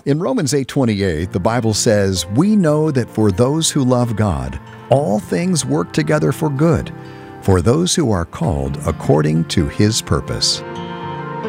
In Romans 8:28, the Bible says, "We know that for those who love God, all things work together for good, for those who are called according to His purpose."